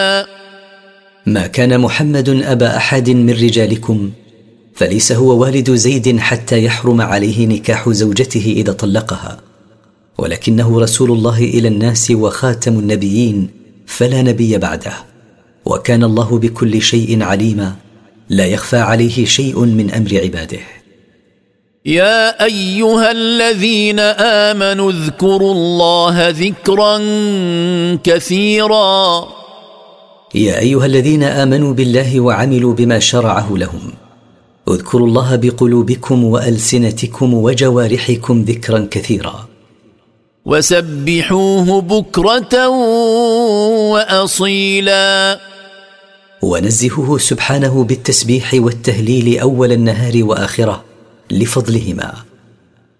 ما كان محمد أبا أحد من رجالكم، فليس هو والد زيد حتى يحرم عليه نكاح زوجته إذا طلقها، ولكنه رسول الله إلى الناس وخاتم النبيين، فلا نبي بعده، وكان الله بكل شيء عليما، لا يخفى عليه شيء من أمر عباده. يا أيها الذين آمنوا اذكروا الله ذكرا كثيرا. يا أيها الذين آمنوا بالله وعملوا بما شرعه لهم، اذكروا الله بقلوبكم وألسنتكم وجوارحكم ذكرا كثيرا. وسبحوه بكرة وأصيلا. ونزهه سبحانه بالتسبيح والتهليل أول النهار وآخره لفضلهما.